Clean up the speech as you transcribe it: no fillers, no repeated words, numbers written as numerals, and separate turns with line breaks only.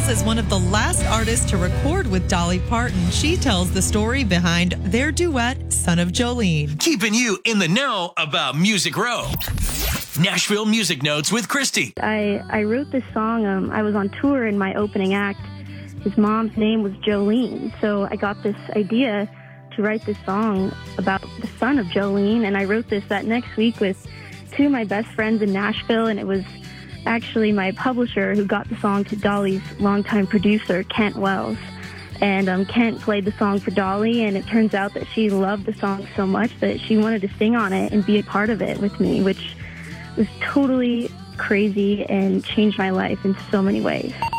Wells is one of the last artists to record with Dolly Parton. She tells the story behind their duet, Son of Jolene.
Keeping you in the know about Music Row. Nashville Music Notes with Christy.
I wrote this song. I was on tour in my opening act. His mom's name was Jolene, so I got this idea to write this song about the son of Jolene, and I wrote this that next week with two of my best friends in Nashville, and it was actually my publisher who got the song to Dolly's longtime producer, Kent Wells. And Kent played the song for Dolly, and it turns out that she loved the song so much that she wanted to sing on it and be a part of it with me, which was totally crazy and changed my life in so many ways.